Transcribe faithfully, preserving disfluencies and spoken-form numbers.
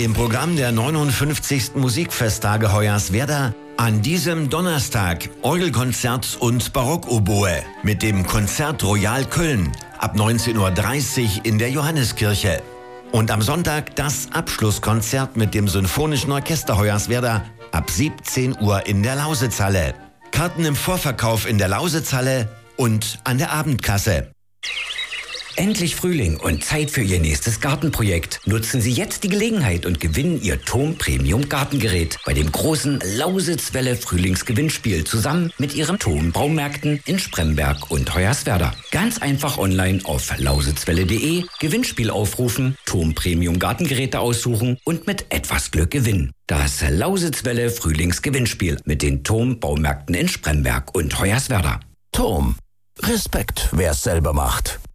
Im Programm der neunundfünfzigsten Musikfesttage Hoyerswerda an diesem Donnerstag Orgelkonzert und Barockoboe mit dem Konzert Royal Köln ab neunzehn Uhr dreißig in der Johanneskirche. Und am Sonntag das Abschlusskonzert mit dem Sinfonischen Orchester Hoyerswerda ab siebzehn Uhr in der Lausitzhalle. Karten im Vorverkauf in der Lausitzhalle und an der Abendkasse. Endlich Frühling und Zeit für Ihr nächstes Gartenprojekt. Nutzen Sie jetzt die Gelegenheit und gewinnen Ihr Thom Premium Gartengerät bei dem großen Lausitzwelle Frühlingsgewinnspiel zusammen mit Ihren Thom Baumärkten in Spremberg und Hoyerswerda. Ganz einfach online auf lausitzwelle punkt de, Gewinnspiel aufrufen, Thom Premium Gartengeräte aussuchen und mit etwas Glück gewinnen. Das Lausitzwelle Frühlingsgewinnspiel mit den Thom Baumärkten in Spremberg und Hoyerswerda. Thom. Respekt, wer es selber macht.